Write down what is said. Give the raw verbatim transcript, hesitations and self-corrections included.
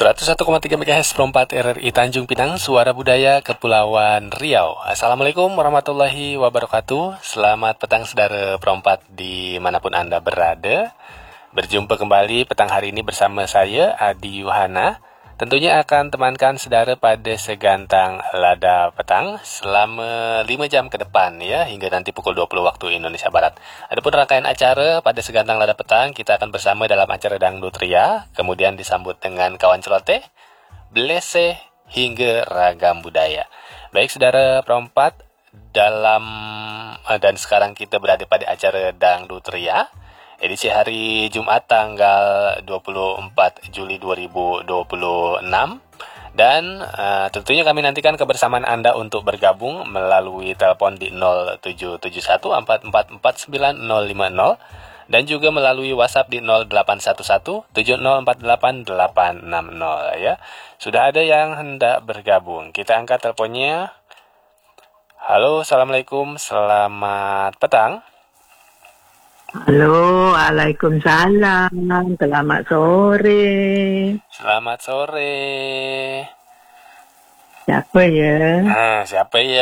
seratus satu koma tiga MHz Perempat R R I Tanjung Pinang, Suara Budaya Kepulauan Riau. Assalamualaikum warahmatullahi wabarakatuh. Selamat petang saudara Perempat dimanapun Anda berada. Berjumpa kembali petang hari ini bersama saya, Adi Yuhana. Tentunya akan temankan saudara pada segantang lada petang selama lima jam ke depan ya, hingga nanti pukul dua puluh waktu Indonesia Barat. Adapun rangkaian acara pada segantang lada petang, kita akan bersama dalam acara Dangdut Ria, kemudian disambut dengan kawan celoteh, blese, hingga ragam budaya. Baik saudara Perempat, dalam dan sekarang kita berada pada acara Dangdut Ria, edisi hari Jumat tanggal dua puluh empat Juli dua ribu dua puluh enam. Dan uh, tentunya kami nantikan kebersamaan Anda untuk bergabung melalui telepon di nol tujuh tujuh satu empat empat empat sembilan nol lima nol dan juga melalui WhatsApp di nol delapan satu satu tujuh nol empat delapan delapan enam nol ya. Sudah ada yang hendak bergabung. Kita angkat teleponnya. Halo, Assalamualaikum, selamat petang. Halo, Waalaikumsalam. Selamat sore. Selamat sore. Siapa ya? Nah, siapa ya?